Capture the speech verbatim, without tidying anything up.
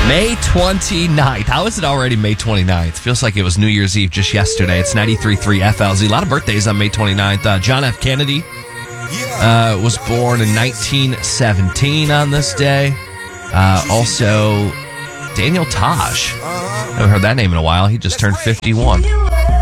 May twenty-ninth. How is it already May twenty-ninth? Feels like it was New Year's Eve just yesterday. It's ninety-three point three F L Z. A lot of birthdays on May twenty-ninth. Uh, John F. Kennedy uh, was born in nineteen seventeen on this day. Uh, also, Daniel Tosh. I haven't heard that name in a while. He just turned fifty-one.